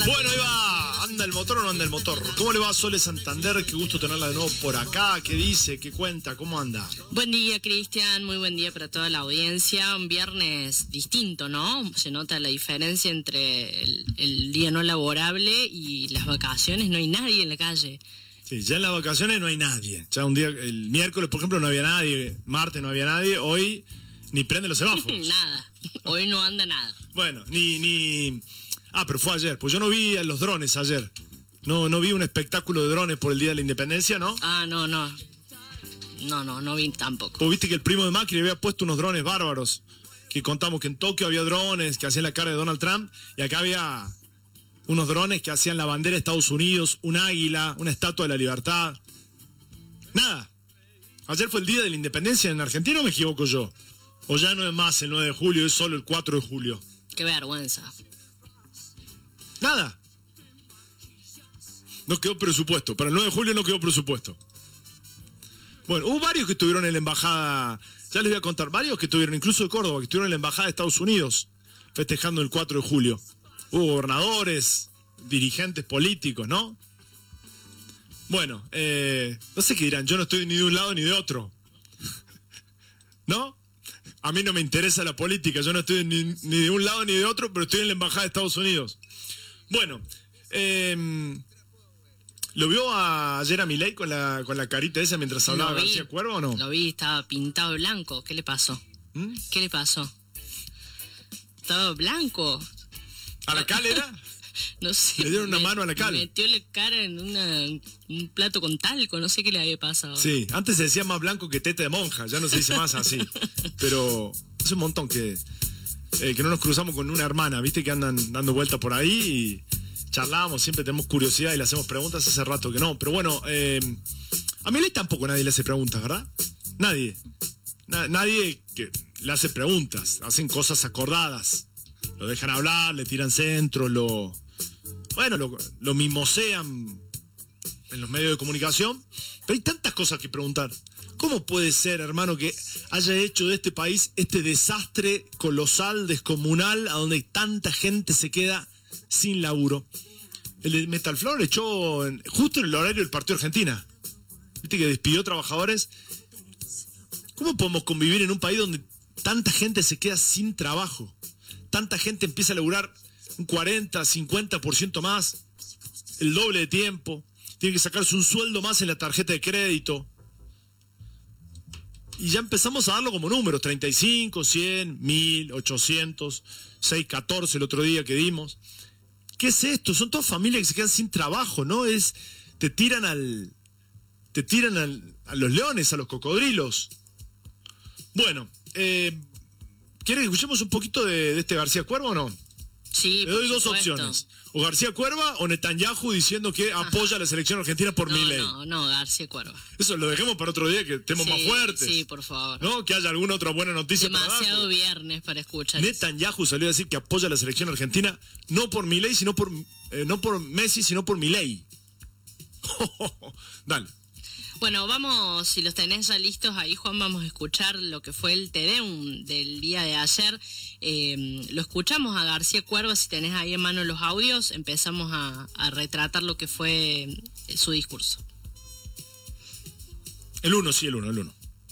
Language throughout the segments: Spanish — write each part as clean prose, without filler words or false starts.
Bueno, ahí va. ¿Anda el motor o no anda el motor? ¿Cómo le va a Sole Santander? Qué gusto tenerla de nuevo por acá. ¿Qué dice? ¿Qué cuenta? ¿Cómo anda? Buen día, Cristian. Muy buen día para toda la audiencia. Un viernes distinto, ¿no? Se nota la diferencia entre el día no laborable y las vacaciones. No hay nadie en la calle. Sí, ya en las vacaciones no hay nadie. Ya un día, el miércoles, por ejemplo, no había nadie. Martes no había nadie. Hoy ni prende los semáforos. Nada. Hoy no anda nada. Bueno, Ah, pero fue ayer. Pues yo no vi a los drones ayer. No vi un espectáculo de drones por el Día de la Independencia, ¿no? Ah, no vi tampoco. Vos viste que el primo de Macri había puesto unos drones bárbaros. Que contamos que en Tokio había drones que hacían la cara de Donald Trump. Y acá había unos drones que hacían la bandera de Estados Unidos, un águila, una estatua de la libertad. Nada. Ayer fue el Día de la Independencia en Argentina, ¿o me equivoco yo? O ya no es más el 9 de julio, es solo el 4 de julio. Qué vergüenza. Nada. No quedó presupuesto. Para el 9 de julio no quedó presupuesto. Bueno, hubo varios que estuvieron en la embajada. Ya les voy a contar. Varios que estuvieron, incluso de Córdoba, que estuvieron en la embajada de Estados Unidos festejando el 4 de julio. Hubo gobernadores, dirigentes políticos, ¿no? Bueno, no sé qué dirán. Yo no estoy ni de un lado ni de otro. ¿No? A mí no me interesa la política. Yo no estoy ni de un lado ni de otro, pero estoy en la embajada de Estados Unidos. Bueno, ¿lo vio ayer a Milei con la carita esa mientras hablaba García Cuerva o no? Lo vi, estaba pintado de blanco. ¿Qué le pasó? ¿Qué le pasó? Estaba blanco. ¿A la cal era? No sé. Le dieron una mano a la cal. Metió la cara en un plato con talco, no sé qué le había pasado. Sí, antes se decía más blanco que teta de monja, ya no se dice más así. Pero hace un montón que no nos cruzamos con una hermana, viste, que andan dando vueltas por ahí y charlamos, siempre tenemos curiosidad y le hacemos preguntas, hace rato que no. Pero bueno, a Milei tampoco nadie le hace preguntas, ¿verdad? Nadie. Nadie que le hace preguntas, hacen cosas acordadas. Lo dejan hablar, le tiran centro, lo mimosean en los medios de comunicación. Pero hay tantas cosas que preguntar. ¿Cómo puede ser, hermano, que haya hecho de este país este desastre colosal, descomunal, a donde tanta gente se queda sin laburo? El de Metalflor echó justo en el horario del partido de Argentina. ¿Viste que despidió trabajadores? ¿Cómo podemos convivir en un país donde tanta gente se queda sin trabajo? Tanta gente empieza a laburar un 40, 50% más, el doble de tiempo, tiene que sacarse un sueldo más en la tarjeta de crédito. Y ya empezamos a darlo como números, 35, 100, 1000, 800, 614 el otro día que dimos. ¿Qué es esto? Son todas familias que se quedan sin trabajo, ¿no? Te tiran a los leones, a los cocodrilos. Bueno, ¿quieres que escuchemos un poquito de este García Cuerva o no? Sí, le doy dos opciones. O García Cuerva o Netanyahu diciendo que apoya a la selección argentina por Milei. No, García Cuerva. Eso lo dejemos para otro día, que estemos más fuertes. Sí, por favor. ¿No? Que haya alguna otra buena noticia. Demasiado viernes para escuchar. Netanyahu salió a decir que apoya a la selección argentina no por Milei, sino no por Messi, sino por Milei. Dale. Bueno, vamos, si los tenés ya listos ahí, Juan, vamos a escuchar lo que fue el Te Deum del día de ayer. Lo escuchamos a García Cuerva, si tenés ahí en mano los audios, empezamos a retratar lo que fue su discurso. El uno.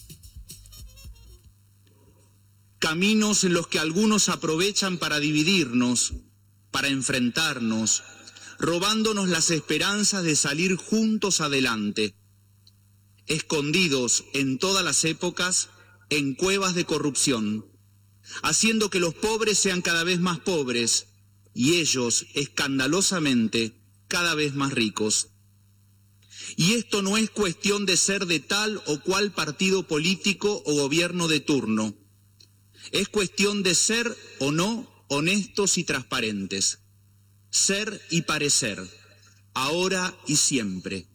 Caminos en los que algunos aprovechan para dividirnos, para enfrentarnos, robándonos las esperanzas de salir juntos adelante. Escondidos en todas las épocas en cuevas de corrupción, haciendo que los pobres sean cada vez más pobres y ellos, escandalosamente, cada vez más ricos. Y esto no es cuestión de ser de tal o cual partido político o gobierno de turno. Es cuestión de ser o no honestos y transparentes. Ser y parecer, ahora y siempre.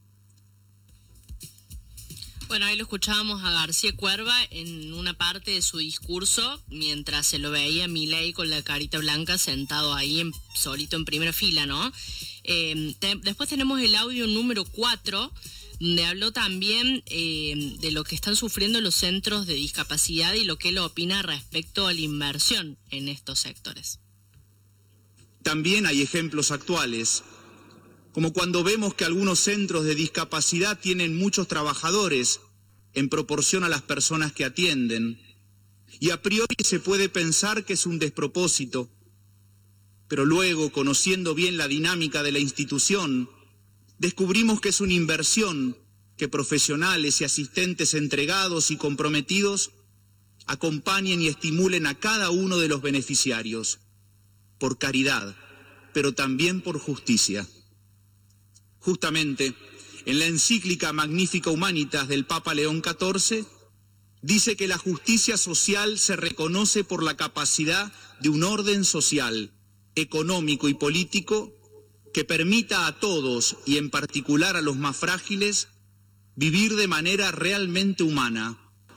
Bueno, ahí lo escuchábamos a García Cuerva en una parte de su discurso, mientras se lo veía Milei con la carita blanca sentado ahí solito en primera fila, ¿no? Después tenemos el audio número 4, donde habló también de lo que están sufriendo los centros de discapacidad y lo que él opina respecto a la inversión en estos sectores. También hay ejemplos actuales, como cuando vemos que algunos centros de discapacidad tienen muchos trabajadores en proporción a las personas que atienden, y a priori se puede pensar que es un despropósito, pero luego, conociendo bien la dinámica de la institución, descubrimos que es una inversión que profesionales y asistentes entregados y comprometidos acompañen y estimulen a cada uno de los beneficiarios, por caridad, pero también por justicia. Justamente, en la encíclica Magnifica Humanitas del Papa León XIV, dice que la justicia social se reconoce por la capacidad de un orden social, económico y político que permita a todos, y en particular a los más frágiles, vivir de manera realmente humana.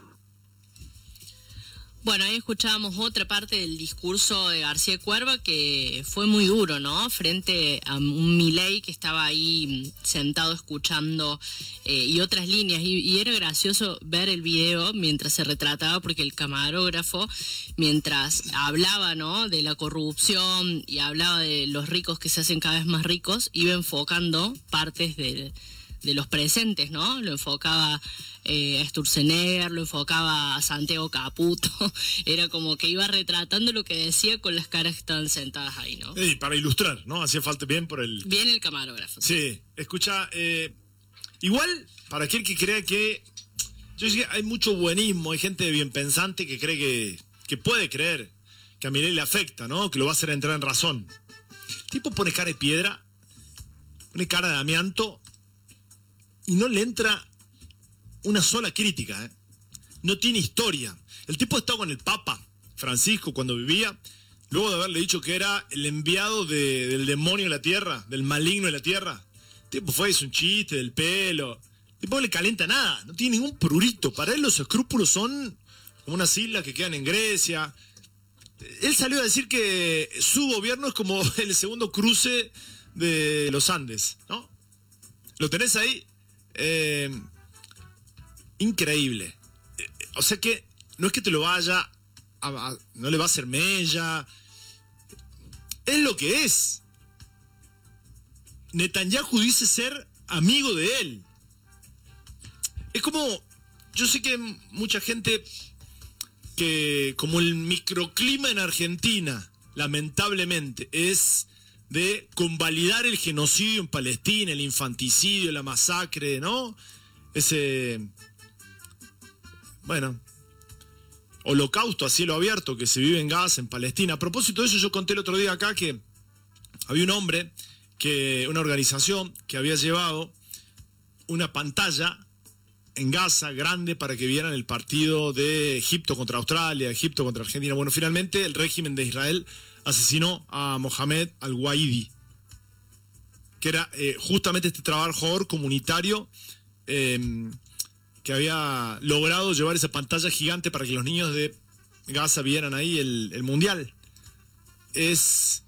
Bueno, ahí escuchábamos otra parte del discurso de García Cuerva que fue muy duro, ¿no? Frente a un Milei que estaba ahí sentado escuchando y otras líneas. Y era gracioso ver el video mientras se retrataba porque el camarógrafo, mientras hablaba, ¿no?, de la corrupción y hablaba de los ricos que se hacen cada vez más ricos, iba enfocando partes de los presentes, ¿no? Lo enfocaba a Sturzenegger, lo enfocaba a Santiago Caputo, era como que iba retratando lo que decía con las caras que estaban sentadas ahí, ¿no? Y para ilustrar, ¿no? Hacía falta bien por el... Bien el camarógrafo. Sí, escucha, igual, para aquel que crea que... Yo sé que hay mucho buenismo, hay gente bien pensante que cree que puede creer que a Milei le afecta, ¿no? Que lo va a hacer entrar en razón. El tipo pone cara de piedra, pone cara de amianto, y no le entra una sola crítica, ¿eh? No tiene historia. El tipo estaba con el Papa Francisco cuando vivía, luego de haberle dicho que era el enviado del demonio de la tierra, del maligno de la tierra. El tipo fue, hizo un chiste del pelo. El tipo no le calienta nada, no tiene ningún prurito. Para él los escrúpulos son como unas islas que quedan en Grecia. Él salió a decir que su gobierno es como el segundo cruce de los Andes, ¿no? ¿Lo tenés ahí? Increíble. O sea que no es que te lo vaya no le va a hacer mella, es lo que es. Netanyahu dice ser amigo de él. Es como, yo sé que mucha gente que, como el microclima en Argentina, lamentablemente, es de convalidar el genocidio en Palestina, el infanticidio, la masacre, ¿no? Bueno, holocausto a cielo abierto que se vive en Gaza, en Palestina. A propósito de eso, yo conté el otro día acá que había un hombre, una organización que había llevado una pantalla en Gaza grande para que vieran el partido de Egipto contra Australia, Egipto contra Argentina. Bueno, finalmente el régimen de Israel asesinó a Mohamed al-Waidi, que era justamente este trabajador comunitario que había logrado llevar esa pantalla gigante para que los niños de Gaza vieran ahí el mundial. Es,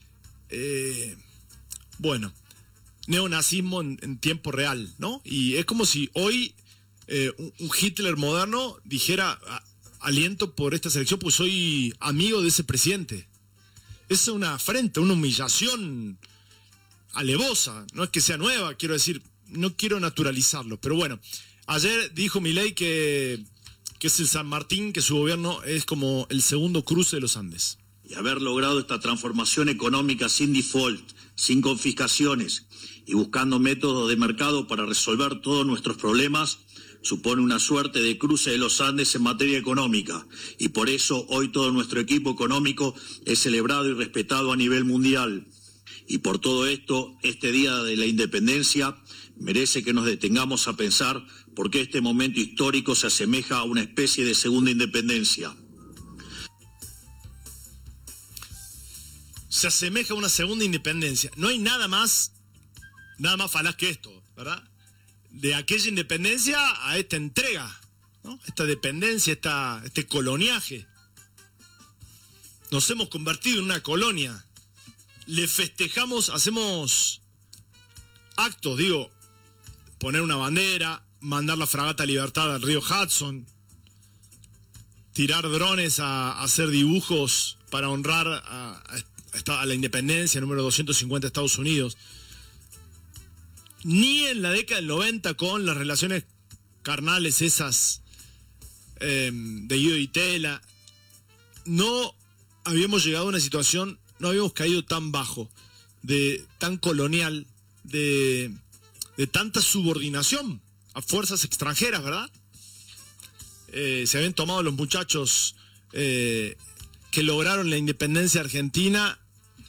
bueno, neonazismo en tiempo real, ¿no? Y es como si hoy un Hitler moderno dijera: aliento por esta selección, pues soy amigo de ese presidente. Es una afrenta, una humillación alevosa. No es que sea nueva, quiero decir, no quiero naturalizarlo, pero bueno. Ayer dijo Milei que es el San Martín, que su gobierno es como el segundo cruce de los Andes. Y haber logrado esta transformación económica sin default, sin confiscaciones y buscando métodos de mercado para resolver todos nuestros problemas, supone una suerte de cruce de los Andes en materia económica. Y por eso hoy todo nuestro equipo económico es celebrado y respetado a nivel mundial. Y por todo esto, este Día de la Independencia merece que nos detengamos a pensar por qué este momento histórico se asemeja a una especie de segunda independencia. Se asemeja a una segunda independencia. No hay nada más falaz que esto, ¿verdad? De aquella independencia a esta entrega, ¿no? Esta dependencia, este coloniaje. Nos hemos convertido en una colonia. Le festejamos, hacemos actos, digo, poner una bandera, mandar la fragata Libertad al río Hudson, tirar drones a hacer dibujos para honrar a a la independencia, número 250 de Estados Unidos, ni en la década del 90 con las relaciones carnales esas de Guido Di Tella, no habíamos llegado a una situación, no habíamos caído tan bajo, tan colonial, de tanta subordinación a fuerzas extranjeras, ¿verdad? Se habían tomado los muchachos que lograron la independencia argentina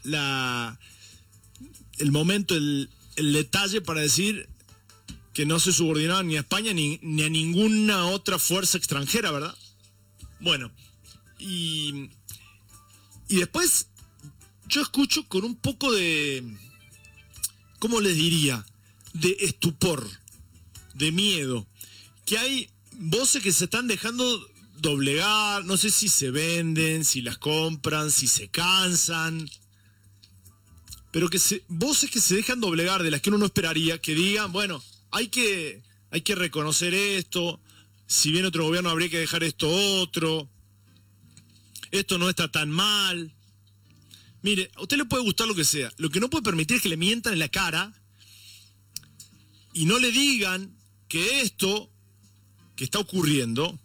el momento, el detalle para decir que no se subordinaban ni a España ni a ninguna otra fuerza extranjera, ¿verdad? Bueno, y después yo escucho con un poco de, ¿cómo les diría?, de estupor, de miedo, que hay voces que se están dejando doblegar, no sé si se venden, si las compran, si se cansan, pero voces que se dejan doblegar, de las que uno no esperaría, que digan, bueno, hay que reconocer esto, si viene otro gobierno habría que dejar esto otro, esto no está tan mal. Mire, a usted le puede gustar lo que sea, lo que no puede permitir es que le mientan en la cara y no le digan que esto que está ocurriendo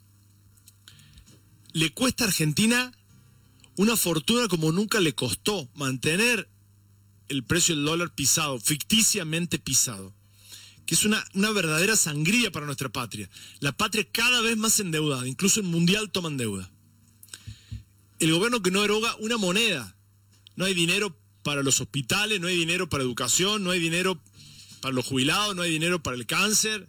le cuesta a Argentina una fortuna como nunca le costó mantener el precio del dólar pisado, ficticiamente pisado, que es una verdadera sangría para nuestra patria. La patria cada vez más endeudada, incluso el mundial toman deuda. El gobierno que no eroga una moneda. No hay dinero para los hospitales, no hay dinero para educación, no hay dinero para los jubilados, no hay dinero para el cáncer.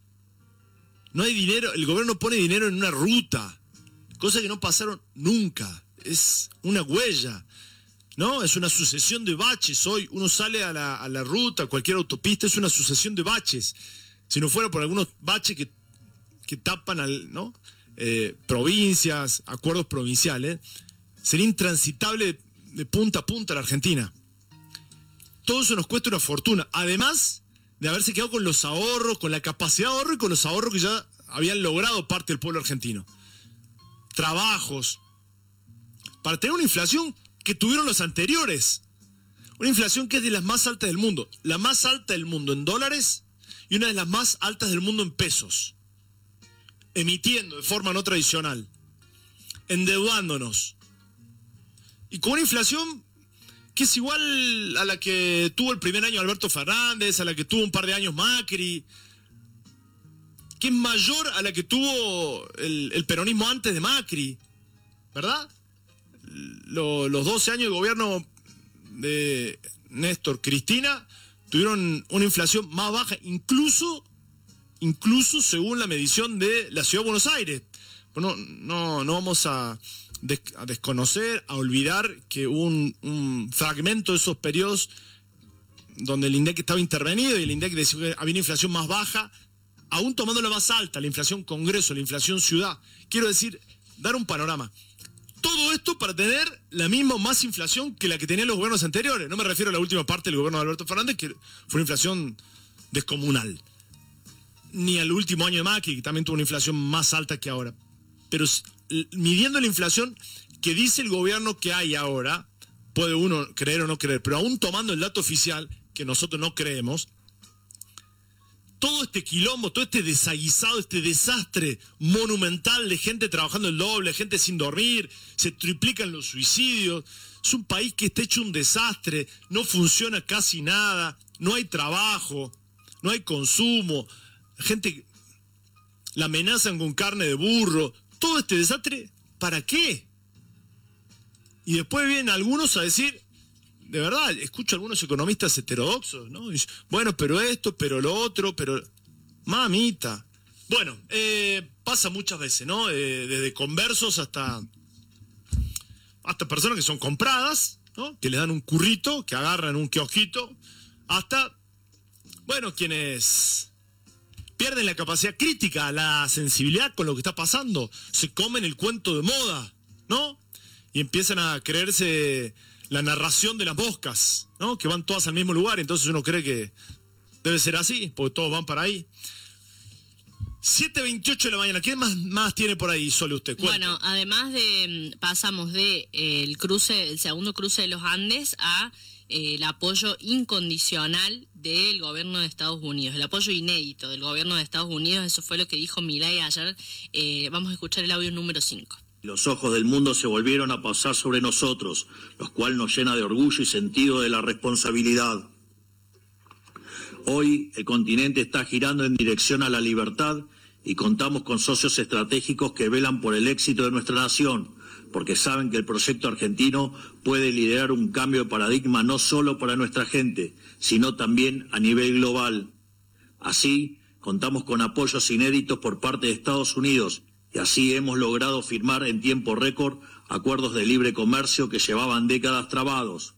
No hay dinero, el gobierno pone dinero en una ruta, cosa que no pasaron nunca. Es una huella, ¿no? Es una sucesión de baches. Hoy uno sale a la ruta, cualquier autopista, es una sucesión de baches. Si no fuera por algunos baches que tapan ¿no? Provincias, acuerdos provinciales, sería intransitable de punta a punta la Argentina. Todo eso nos cuesta una fortuna. Además de haberse quedado con los ahorros, con la capacidad de ahorro y con los ahorros que ya habían logrado parte del pueblo argentino. Trabajos. Para tener una inflación que tuvieron los anteriores. Una inflación que es de las más altas del mundo. La más alta del mundo en dólares y una de las más altas del mundo en pesos. Emitiendo de forma no tradicional. Endeudándonos. Y con una inflación que es igual a la que tuvo el primer año Alberto Fernández, a la que tuvo un par de años Macri, que es mayor a la que tuvo el peronismo antes de Macri, ¿verdad? Los 12 años de gobierno de Néstor Cristina tuvieron una inflación más baja, incluso según la medición de la Ciudad de Buenos Aires. Bueno, no vamos a desconocer, a olvidar que hubo un fragmento de esos periodos donde el INDEC estaba intervenido y el INDEC decía que había una inflación más baja, aún tomando la más alta, la inflación Congreso, la inflación Ciudad. Quiero decir, dar un panorama. Todo esto para tener la misma más inflación que la que tenían los gobiernos anteriores. No me refiero a la última parte del gobierno de Alberto Fernández, que fue una inflación descomunal. Ni al último año de Macri, que también tuvo una inflación más alta que ahora. Pero midiendo la inflación que dice el gobierno que hay ahora, puede uno creer o no creer, pero aún tomando el dato oficial, que nosotros no creemos, todo este quilombo, todo este desaguisado, este desastre monumental de gente trabajando el doble, gente sin dormir, se triplican los suicidios, es un país que está hecho un desastre, no funciona casi nada, no hay trabajo, no hay consumo, gente la amenazan con carne de burro, todo este desastre, ¿para qué? Y después vienen algunos a decir, de verdad, escucho a algunos economistas heterodoxos, ¿no? Y, bueno, pero esto, pero lo otro, pero... Mamita. Bueno, pasa muchas veces, ¿no? Desde conversos hasta personas que son compradas, ¿no? Que les dan un currito, que agarran un kiosquito, hasta, bueno, quienes pierden la capacidad crítica, la sensibilidad con lo que está pasando, se comen el cuento de moda, ¿no? Y empiezan a creerse la narración de las moscas, ¿no? Que van todas al mismo lugar, entonces uno cree que debe ser así, porque todos van para ahí. 7:28 de la mañana. ¿Qué más tiene por ahí, Sole, usted? Cuente. Bueno, además pasamos de el segundo cruce de los Andes a el apoyo incondicional del gobierno de Estados Unidos, el apoyo inédito del gobierno de Estados Unidos. Eso fue lo que dijo Milei ayer. Vamos a escuchar el audio número 5. Los ojos del mundo se volvieron a pasar sobre nosotros, lo cual nos llena de orgullo y sentido de la responsabilidad. Hoy el continente está girando en dirección a la libertad y contamos con socios estratégicos que velan por el éxito de nuestra nación, porque saben que el proyecto argentino puede liderar un cambio de paradigma no solo para nuestra gente, sino también a nivel global. Así, contamos con apoyos inéditos por parte de Estados Unidos y así hemos logrado firmar en tiempo récord acuerdos de libre comercio que llevaban décadas trabados.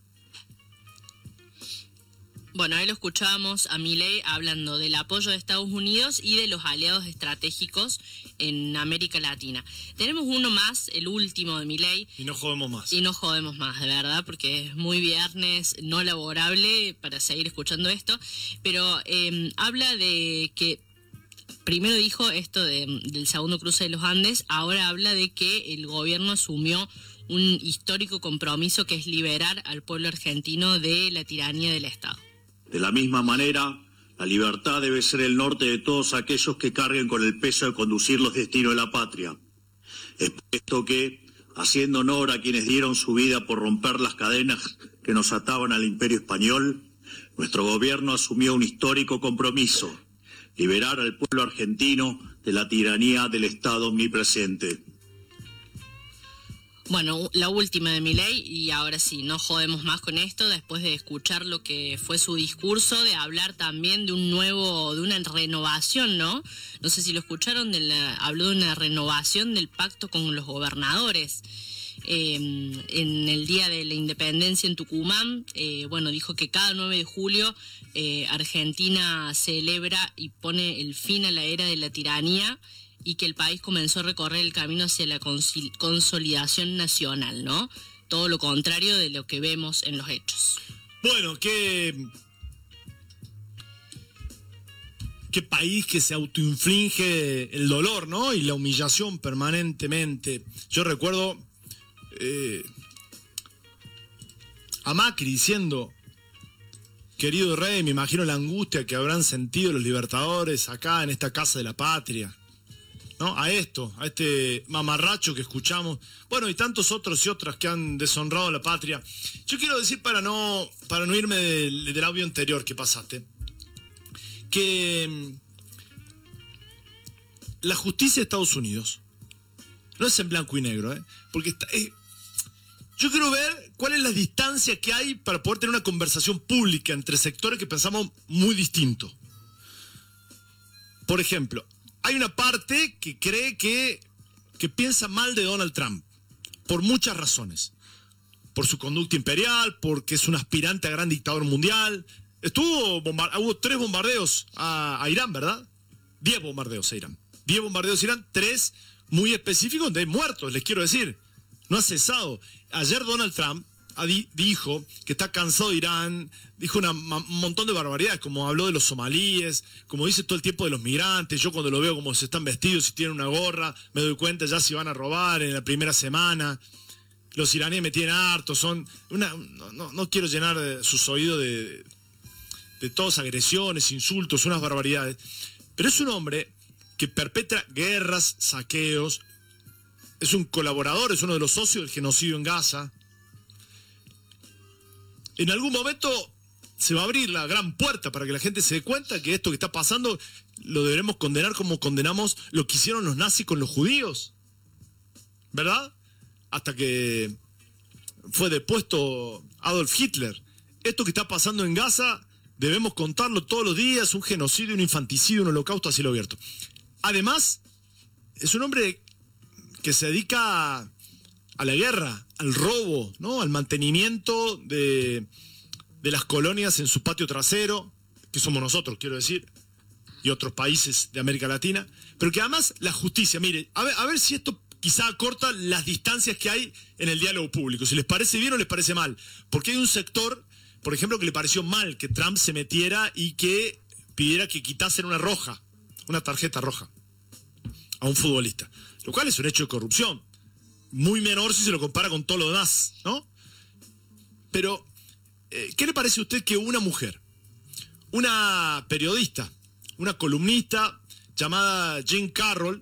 Bueno, ahí lo escuchábamos a Milei hablando del apoyo de Estados Unidos y de los aliados estratégicos en América Latina. Tenemos uno más, el último de Milei. Y no jodemos más. Y no jodemos más, de verdad, porque es muy viernes no laborable para seguir escuchando esto. Pero habla de que, primero dijo esto del segundo cruce de los Andes, ahora habla de que el gobierno asumió un histórico compromiso que es liberar al pueblo argentino de la tiranía del Estado. De la misma manera, la libertad debe ser el norte de todos aquellos que carguen con el peso de conducir los destinos de la patria. Es por esto que, haciendo honor a quienes dieron su vida por romper las cadenas que nos ataban al Imperio Español, nuestro gobierno asumió un histórico compromiso: liberar al pueblo argentino de la tiranía del Estado omnipresente. Bueno, la última de Milei, y ahora sí, no jodemos más con esto, después de escuchar lo que fue su discurso, de hablar también de una renovación, ¿no? No sé si lo escucharon, habló de una renovación del pacto con los gobernadores. En el Día de la Independencia en Tucumán, dijo que cada 9 de julio Argentina celebra y pone el fin a la era de la tiranía, y que el país comenzó a recorrer el camino hacia la consolidación nacional, ¿no? Todo lo contrario de lo que vemos en los hechos. Bueno, qué país que se autoinflige el dolor, ¿no? Y la humillación permanentemente. Yo recuerdo a Macri diciendo: querido rey, me imagino la angustia que habrán sentido los libertadores acá en esta casa de la patria, ¿no? A este mamarracho que escuchamos, bueno, y tantos otros y otras que han deshonrado la patria. Yo quiero decir, para no irme del audio anterior que pasaste, que la justicia de Estados Unidos no es en blanco y negro, porque yo quiero ver cuál es la distancia que hay para poder tener una conversación pública entre sectores que pensamos muy distinto. Por ejemplo, hay una parte que cree que piensa mal de Donald Trump, por muchas razones. Por su conducta imperial, porque es un aspirante a gran dictador mundial. Hubo 3 bombardeos a Irán, ¿verdad? 10 bombardeos a Irán. 10 bombardeos a Irán, 3 muy específicos donde hay muertos, les quiero decir. No ha cesado. Ayer Donald Trump dijo que está cansado de Irán, dijo un montón de barbaridades, como habló de los somalíes, como dice todo el tiempo de los migrantes. Yo cuando lo veo como se están vestidos, si tienen una gorra, me doy cuenta ya si van a robar en la primera semana. Los iraníes me tienen harto, no quiero llenar sus oídos de todas agresiones, insultos, unas barbaridades. Pero es un hombre que perpetra guerras, saqueos, es un colaborador, es uno de los socios del genocidio en Gaza. En algún momento se va a abrir la gran puerta para que la gente se dé cuenta que esto que está pasando lo deberemos condenar como condenamos lo que hicieron los nazis con los judíos, ¿verdad? Hasta que fue depuesto Adolf Hitler. Esto que está pasando en Gaza debemos contarlo todos los días: un genocidio, un infanticidio, un holocausto a cielo abierto. Además, es un hombre que se dedica a la guerra, al robo, ¿no? Al mantenimiento de las colonias en su patio trasero, que somos nosotros, quiero decir, y otros países de América Latina. Pero que además la justicia, mire, a ver si esto quizá acorta las distancias que hay en el diálogo público, si les parece bien o les parece mal. Porque hay un sector, por ejemplo, que le pareció mal que Trump se metiera y que pidiera que quitasen una tarjeta roja. a un futbolista, lo cual es un hecho de corrupción, muy menor si se lo compara con todo lo demás, ¿no? Pero, ¿qué le parece a usted que una mujer, una periodista, una columnista llamada Jean Carroll,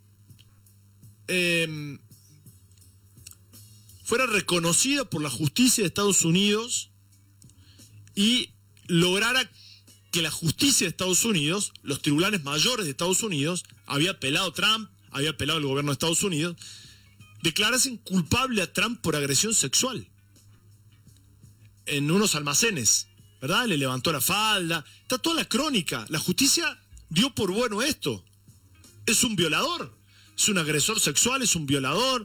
fuera reconocida por la justicia de Estados Unidos y lograra que la justicia de Estados Unidos, los tribunales mayores de Estados Unidos, había apelado Trump, había apelado el gobierno de Estados Unidos, declarasen culpable a Trump por agresión sexual en unos almacenes, ¿verdad? Le levantó la falda, está toda la crónica. La justicia dio por bueno esto. Es un violador, es un agresor sexual, es un violador.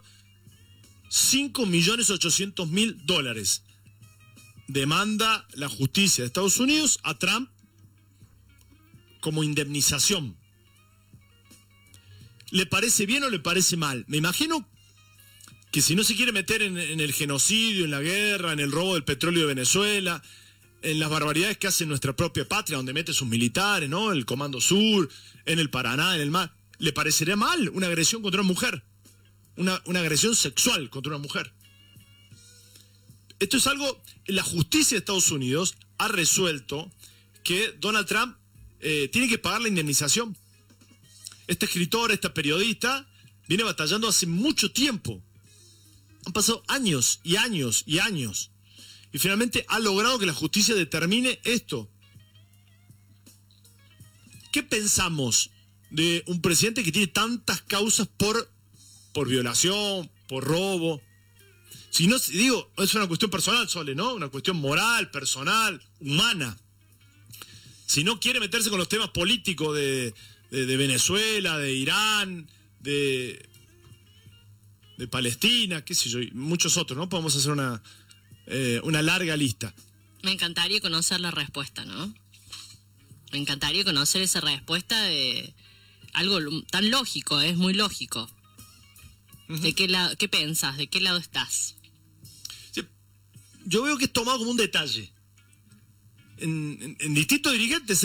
$5.800.000 demanda la justicia de Estados Unidos a Trump como indemnización. ¿Le parece bien o le parece mal? Me imagino que si no se quiere meter en el genocidio, en la guerra, en el robo del petróleo de Venezuela, en las barbaridades que hace nuestra propia patria, donde mete sus militares, ¿no? El Comando Sur, en el Paraná, en el mar, ¿le parecería mal una agresión contra una mujer? Una agresión sexual contra una mujer. Esto es algo, la justicia de Estados Unidos ha resuelto que Donald Trump tiene que pagar la indemnización. Este escritor, esta periodista, viene batallando hace mucho tiempo. Han pasado años y años y años. Y finalmente ha logrado que la justicia determine esto. ¿Qué pensamos de un presidente que tiene tantas causas por violación, por robo? Si no, digo, es una cuestión personal, Sole, ¿no? Una cuestión moral, personal, humana. Si no quiere meterse con los temas políticos de Venezuela, de Irán, de Palestina, qué sé yo, y muchos otros, ¿no? Podemos hacer una larga lista. Me encantaría conocer la respuesta, ¿no? Me encantaría conocer esa respuesta de algo tan lógico, es muy lógico. Uh-huh. ¿De qué lado, qué pensás? ¿De qué lado estás? Sí, yo veo que es tomado como un detalle. En distintos dirigentes